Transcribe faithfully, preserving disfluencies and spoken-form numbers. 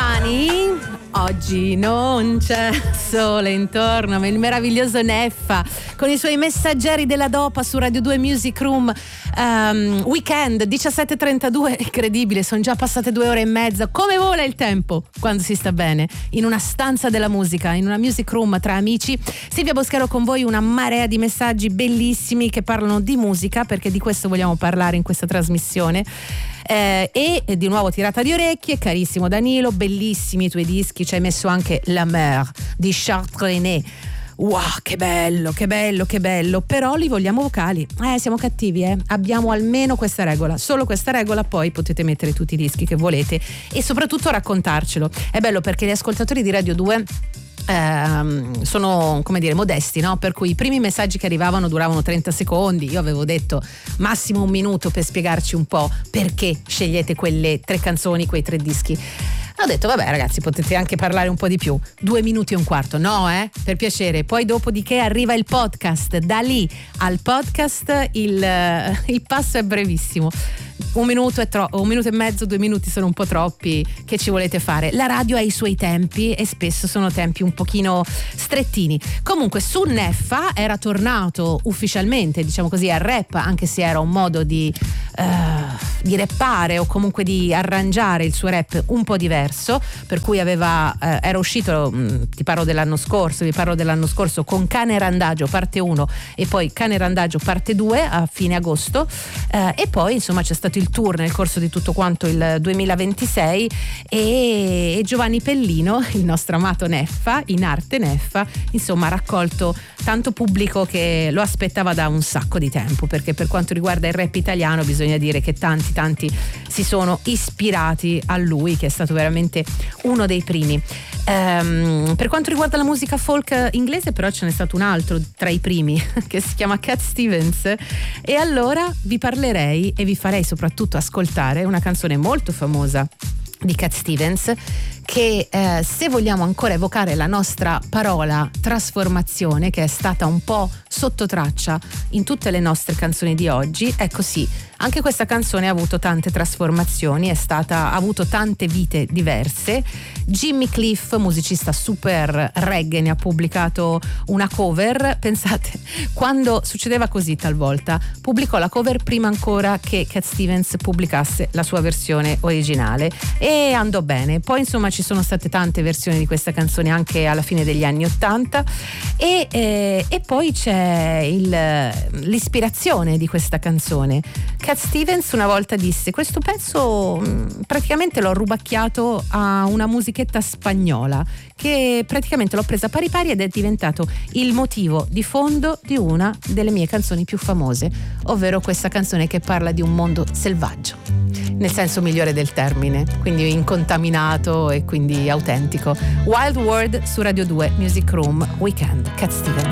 domani, oggi non c'è sole intorno, ma il meraviglioso Neffa con i suoi messaggeri della dopa su Radio due Music Room. um, Weekend diciassette e trentadue, incredibile, sono già passate due ore e mezza. Come vola il tempo quando si sta bene in una stanza della musica, in una music room tra amici. Silvia Boschero con voi, una marea di messaggi bellissimi che parlano di musica, perché di questo vogliamo parlare in questa trasmissione. Eh, e di nuovo tirata di orecchie, carissimo Danilo, bellissimi i tuoi dischi, ci hai messo anche La Mer di Charles Trenet. Wow, che bello, che bello, che bello. Però li vogliamo vocali. Eh, siamo cattivi, eh. Abbiamo almeno questa regola. Solo questa regola, poi potete mettere tutti i dischi che volete e soprattutto raccontarcelo. È bello perché gli ascoltatori di Radio due ehm, sono, come dire, modesti, no? Per cui i primi messaggi che arrivavano duravano trenta secondi. Io avevo detto massimo un minuto per spiegarci un po' perché scegliete quelle tre canzoni, quei tre dischi. Ho detto vabbè ragazzi, potete anche parlare un po' di più, due minuti e un quarto, no eh, per piacere. Poi dopodiché arriva il podcast, da lì al podcast il, il passo è brevissimo. Un minuto, è tro- un minuto e mezzo, due minuti sono un po' troppi. Che ci volete fare? La radio ha i suoi tempi e spesso sono tempi un pochino strettini. Comunque su Neffa era tornato ufficialmente, diciamo così, al rap, anche se era un modo di, uh, di rappare o comunque di arrangiare il suo rap un po' diverso, per cui aveva uh, era uscito, mh, ti parlo dell'anno scorso, vi parlo dell'anno scorso con Cane Randagio parte uno e poi Cane Randagio parte due a fine agosto, uh, e poi insomma c'è stato il tour nel corso di tutto quanto il duemilaventisei e, e Giovanni Pellino, il nostro amato Neffa, in arte Neffa, insomma ha raccolto tanto pubblico che lo aspettava da un sacco di tempo, perché per quanto riguarda il rap italiano bisogna dire che tanti tanti si sono ispirati a lui, che è stato veramente uno dei primi. Um, per quanto riguarda la musica folk inglese però ce n'è stato un altro tra i primi che si chiama Cat Stevens, e allora vi parlerei e vi farei soprattutto ascoltare una canzone molto famosa di Cat Stevens che eh, se vogliamo ancora evocare la nostra parola trasformazione, che è stata un po' sotto traccia in tutte le nostre canzoni di oggi, ecco sì, anche questa canzone ha avuto tante trasformazioni, è stata, ha avuto tante vite diverse. Jimmy Cliff, musicista super reggae, ne ha pubblicato una cover. Pensate, quando succedeva così talvolta, pubblicò la cover prima ancora che Cat Stevens pubblicasse la sua versione originale e andò bene. Poi insomma ci sono state tante versioni di questa canzone anche alla fine degli anni ottanta e, eh, e poi c'è il, l'ispirazione di questa canzone. Cat Stevens una volta disse: questo pezzo mh, praticamente l'ho rubacchiato a una musichetta spagnola che praticamente l'ho presa pari pari ed è diventato il motivo di fondo di una delle mie canzoni più famose, ovvero questa canzone che parla di un mondo selvaggio, nel senso migliore del termine, quindi incontaminato e quindi autentico. Wild World su Radio due Music Room Weekend, Cat Stevens.